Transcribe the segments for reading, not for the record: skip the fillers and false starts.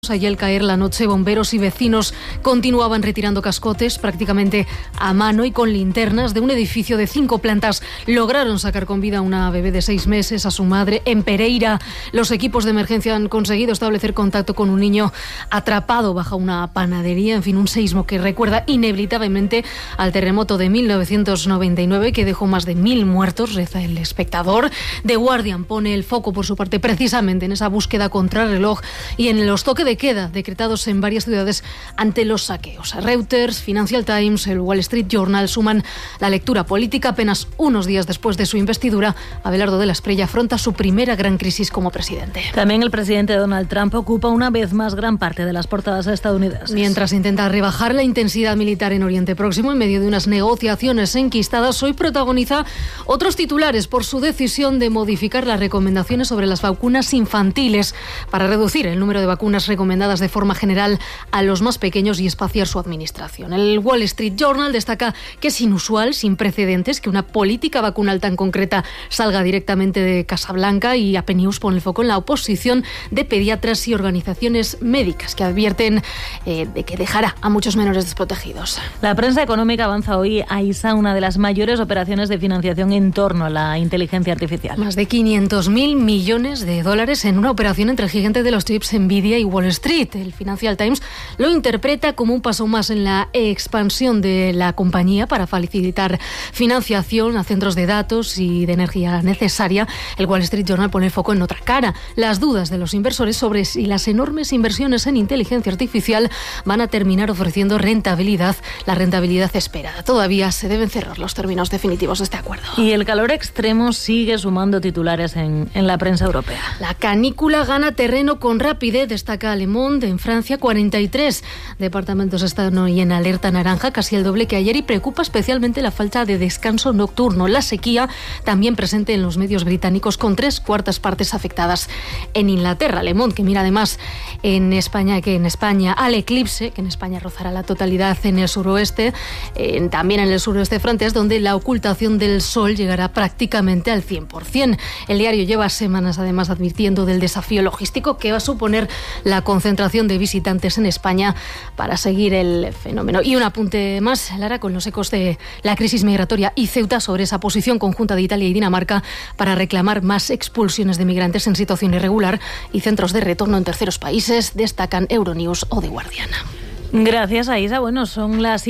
Allí al caer la noche, bomberos y vecinos continuaban retirando cascotes prácticamente a mano y con linternas de un edificio de 5 plantas. Lograron sacar con vida a una bebé de 6 meses, a su madre. En Pereira, los equipos de emergencia han conseguido establecer contacto con un niño atrapado bajo una panadería. En fin, un seísmo que recuerda inevitablemente al terremoto de 1999 que dejó más de 1000 muertos, reza El Espectador. The Guardian pone el foco, por su parte, precisamente en esa búsqueda contrarreloj y en los toques de queda decretados en varias ciudades ante los saqueos. Reuters, Financial Times, el Wall Street Journal suman la lectura política. Apenas unos días después de su investidura, Abelardo de la Espriella afronta su primera gran crisis como presidente. También el presidente Donald Trump ocupa una vez más gran parte de las portadas estadounidenses. Mientras intenta rebajar la intensidad militar en Oriente Próximo en medio de unas negociaciones enquistadas, hoy protagoniza otros titulares por su decisión de modificar las recomendaciones sobre las vacunas infantiles para reducir el número de vacunas recomendadas de forma general a los más pequeños y espaciar su administración. El Wall Street Journal destaca que es inusual, sin precedentes, que una política vacunal tan concreta salga directamente de Casa Blanca, y AP News pone el foco en la oposición de pediatras y organizaciones médicas que advierten de que dejará a muchos menores desprotegidos. La prensa económica avanza hoy a ISA, una de las mayores operaciones de financiación en torno a la inteligencia artificial. Más de 500.000 millones de dólares en una operación entre el gigante de los chips Nvidia y Wall Street. El Financial Times lo interpreta como un paso más en la expansión de la compañía para facilitar financiación a centros de datos y de energía necesaria. El Wall Street Journal pone el foco en otra cara: las dudas de los inversores sobre si las enormes inversiones en inteligencia artificial van a terminar ofreciendo rentabilidad, la rentabilidad esperada. Todavía se deben cerrar los términos definitivos de este acuerdo. Y el calor extremo sigue sumando titulares en la prensa europea. La canícula gana terreno con rapidez, destaca Le Monde. En Francia, 43 departamentos están hoy en alerta naranja, casi el doble que ayer, y preocupa especialmente la falta de descanso nocturno. La sequía también presente en los medios británicos, con 3/4 partes afectadas en Inglaterra. Le Monde, que mira además en España al eclipse, que en España rozará la totalidad en el suroeste, también en el suroeste francés, donde la ocultación del sol llegará prácticamente al 100%. El diario lleva semanas además advirtiendo del desafío logístico que va a suponer la concentración de visitantes en España para seguir el fenómeno. Y un apunte más, Lara, con los ecos de la crisis migratoria y Ceuta sobre esa posición conjunta de Italia y Dinamarca para reclamar más expulsiones de migrantes en situación irregular y centros de retorno en terceros países, destacan Euronews o The Guardian. Gracias, Aisa. Bueno, son las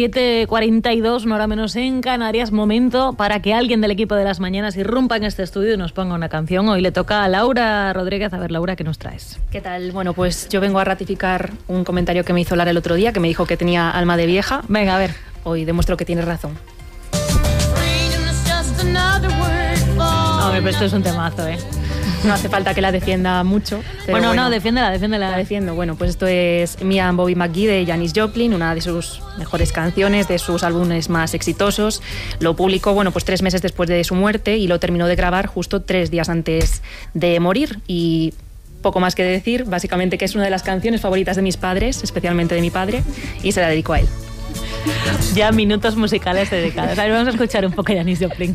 7:42, una hora menos en Canarias. Momento para que alguien del equipo de Las Mañanas irrumpa en este estudio y nos ponga una canción. Hoy le toca a Laura Rodríguez. A ver, Laura, ¿qué nos traes? ¿Qué tal? Bueno, pues yo vengo a ratificar un comentario que me hizo Lara el otro día, que me dijo que tenía alma de vieja. Venga, a ver. Hoy demuestro que tienes razón. Hombre, pero esto es un temazo, ¿eh? No hace falta que la defienda mucho. Bueno, no, defiéndela. La defiendo. Bueno, pues esto es Me and Bobby McGee de Janis Joplin, una de sus mejores canciones, de sus álbumes más exitosos. Lo publicó, bueno, pues 3 meses después de su muerte, y lo terminó de grabar justo 3 días antes de morir. Y poco más que decir, básicamente que es una de las canciones favoritas de mis padres, especialmente de mi padre, y se la dedico a él. Ya minutos musicales dedicados. A ver, vamos a escuchar un poco a Janis Joplin.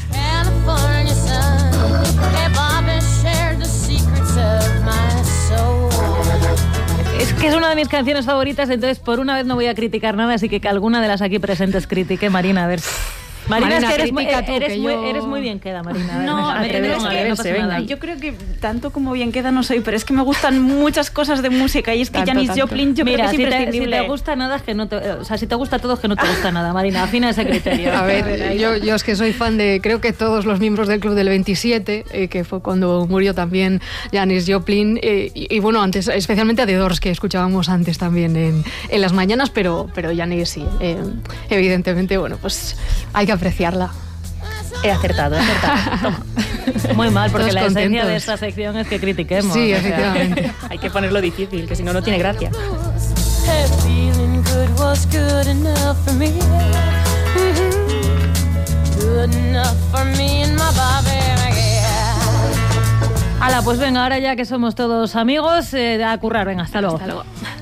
Es que es una de mis canciones favoritas, entonces por una vez no voy a criticar nada, así que alguna de las aquí presentes critique. Marina, a ver. Marina, es que eres muy bien queda, Marina. Yo creo que tanto como bien queda no soy, pero es que me gustan muchas cosas de música, y es que Janis Joplin creo que es imprescindible. Si te gusta nada es que no te, o sea, si te gusta todo es que no te gusta nada, Marina, afina ese criterio. A ver, yo es que soy fan de, creo que todos los miembros del Club del 27, que fue cuando murió también Janis Joplin, y bueno, antes, especialmente a The Doors, que escuchábamos antes también en las mañanas, pero Janis sí, evidentemente, bueno, pues hay que apreciarla. He acertado. Toma. Muy mal, porque Todos la contentos. esencia de esta sección es que critiquemos. Sí, efectivamente. Hay que ponerlo difícil, que si no, no tiene gracia. Hala, pues venga, ahora ya que somos todos amigos, a currar, venga, hasta luego. Hasta luego.